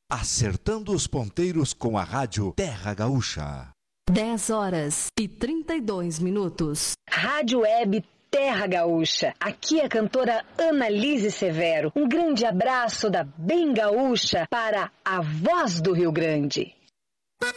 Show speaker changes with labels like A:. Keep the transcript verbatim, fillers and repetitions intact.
A: Acertando os ponteiros com a rádio Terra Gaúcha.
B: dez horas e trinta e dois minutos.
C: Rádio Web Terra Gaúcha. Aqui é a cantora Annalise Severo. Um grande abraço da Bem Gaúcha para a Voz do Rio Grande.